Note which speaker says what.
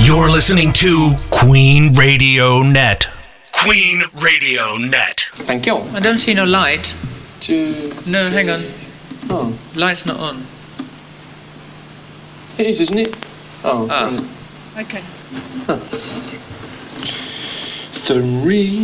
Speaker 1: You're listening to Queen Radio Net. Queen Radio Net.
Speaker 2: Thank you.
Speaker 3: I don't see no light. No, hang on.
Speaker 2: Oh.
Speaker 3: Light's not on.
Speaker 2: It is, isn't it? Oh.
Speaker 3: Ah.
Speaker 4: Okay.
Speaker 2: Three.